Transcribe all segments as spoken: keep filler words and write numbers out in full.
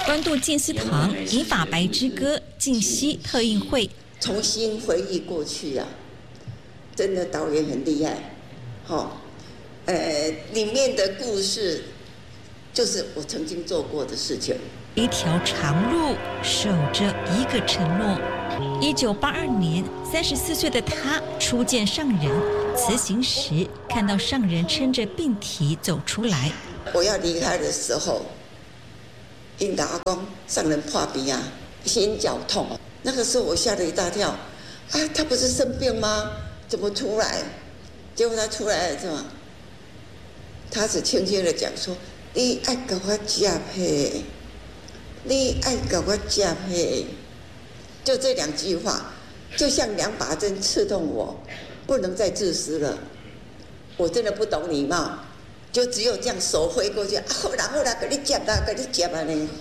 关渡静思堂银发白之歌静息特映会， 重新回忆过去啊，真的导演很厉害，哦，呃，里面的故事就是我曾经做过的事情。 一条长路，守着一个承诺。一九八二年，三十四岁的他初见上人，辞行时看到上人撑着病体走出来。 我要离开的时候，应达阿公上人破鼻啊，心绞痛，那个时候我吓了一大跳，啊，他不是生病吗？怎么出来？结果他出来了，是吗？他只轻轻的讲说：“你爱给我加配，你爱给我加配。”就这两句话，就像两把针刺痛我，不能再自私了。我真的不懂礼貌，就只有这样手挥过去，啊，好啦好啦，给你接啦，给你接吧呢。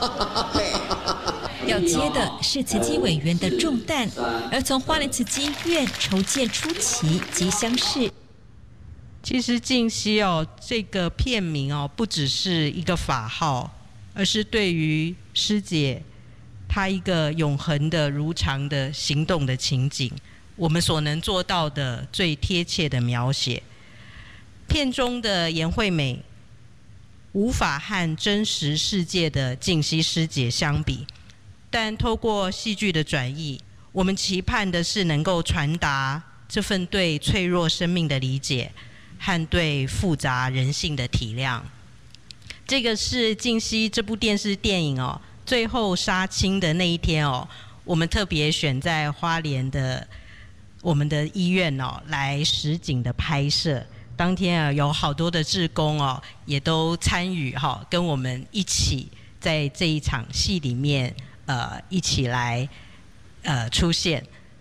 要接的是慈济委员的重担，而从花莲慈济医院筹建初期即相识。 其实静息哦，这个片名哦，不只是一个法号，而是对于师姐她一个永恒的如常的行动的情景，我们所能做到的最贴切的描写。片中的颜惠美无法和真实世界的静息师姐相比，但透过戏剧的转译，我们期盼的是能够传达这份对脆弱生命的理解和对复杂人性的体谅。这个是静息这部电视电影哦，最后杀青的那一天哦，我们特别选在花莲的我们的医院哦来实景的拍摄。当天啊，有好多的志工哦，也都参与哈、哦，跟我们一起在这一场戏里面呃一起来呃出现。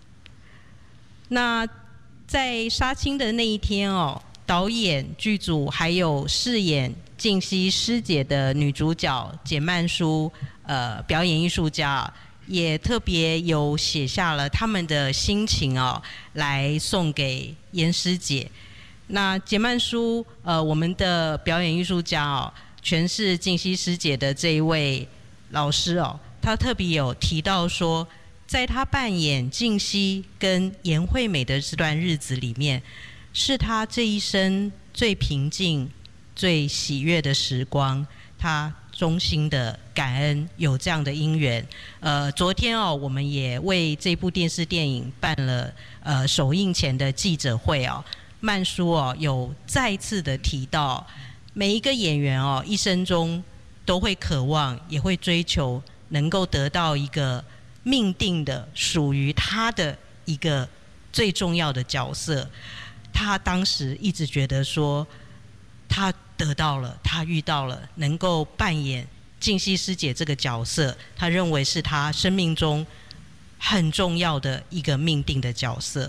那在杀青的那一天哦，导演、剧组还有饰演静息师姐的女主角简曼书，呃，表演艺术家也特别有写下了他们的心情哦，来送给严师姐。那简曼书，呃，我们的表演艺术家哦，诠释静息师姐的这一位老师哦，他特别有提到说，在他扮演静息跟颜惠美的这段日子里面，是他这一生最平静、最喜悦的时光，他衷心的感恩有这样的因缘。呃，昨天哦，我们也为这部电视电影办了呃首映前的记者会哦。曼书哦，有再次的提到，每一个演员哦，一生中都会渴望，也会追求，能够得到一个命定的属于他的一个最重要的角色。他当时一直觉得说，他得到了，他遇到了，能够扮演静息师姐这个角色，他认为是他生命中很重要的一个命定的角色。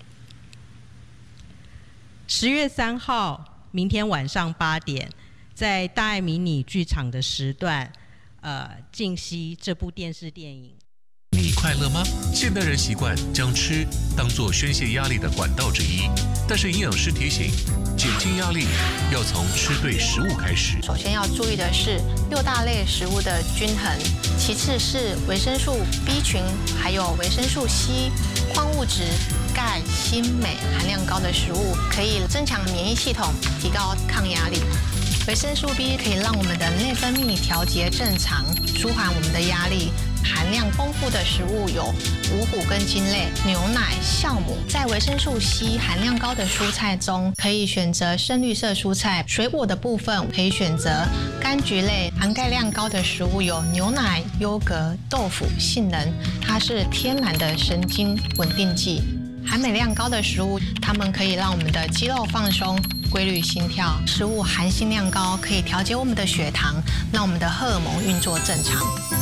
十月三号，明天晚上八点，在大爱迷你剧场的时段，呃，静息这部电视电影。 你快乐吗？现代人习惯将吃当作宣泄压力的管道之一，但是营养师提醒，减轻压力要从吃对食物开始。 首先要注意的是六大类食物的均衡，其次是维生素 B 群，还有维生素 C、矿物质、钙、锌、镁含量高的食物，可以增强免疫系统，提高抗压力。维生素 B 可以让我们的内分泌调节正常，舒缓我们的压力。含量丰富的食物有五谷根茎类、牛奶、酵母。在维生素 C 含量高的蔬菜中，可以选择深绿色蔬菜；水果的部分可以选择柑橘类。含钙量高的食物有牛奶、优格、豆腐、杏仁，它是天然的神经稳定剂。含镁量高的食物，它们可以让我们的肌肉放松、规律心跳。食物含锌量高，可以调节我们的血糖，让我们的荷尔蒙运作正常。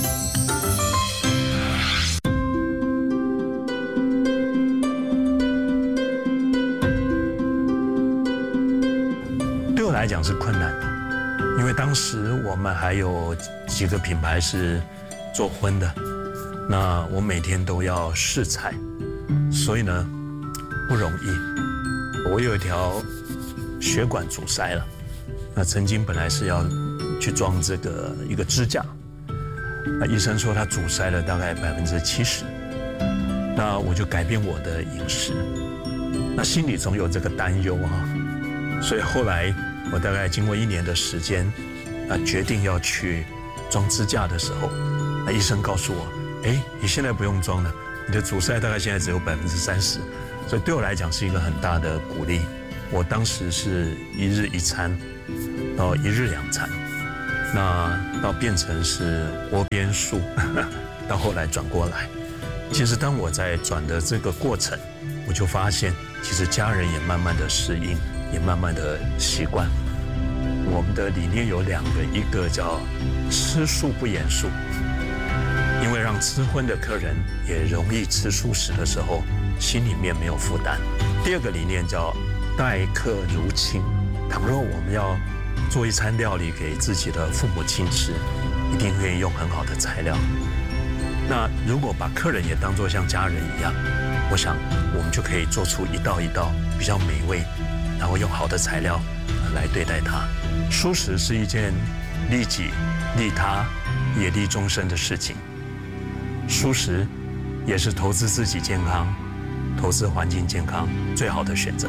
对我来讲是困难的，因为当时我们还有几个品牌是做荤的，那我每天都要试菜，所以呢不容易。我有一条血管阻塞了，那曾经本来是要去装这个一个支架， 那医生说他阻塞了大概百分之七十，那我就改变我的饮食。那心里总有这个担忧啊，所以后来我大概经过一年的时间，啊，决定要去装支架的时候，那医生告诉我，哎，你现在不用装了，你的阻塞大概现在只有百分之三十，所以对我来讲是一个很大的鼓励。我当时是一日一餐，到一日两餐，那到变成是窝边素，到后来转过来。其实当我在转的这个过程，我就发现，其实家人也慢慢的适应，也慢慢的习惯。我们的理念有两个，一个叫吃素不言素，因为让吃荤的客人也容易吃素食的时候，心里面没有负担。第二个理念叫待客如亲。倘若我们要做一餐料理给自己的父母亲吃，一定会用很好的材料。那如果把客人也当作像家人一样，我想我们就可以做出一道一道比较美味，然后用好的材料来对待它。素食是一件利己、利他也利众生的事情。素食也是投资自己健康、投资环境健康最好的选择。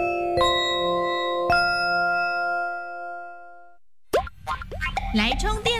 来充电。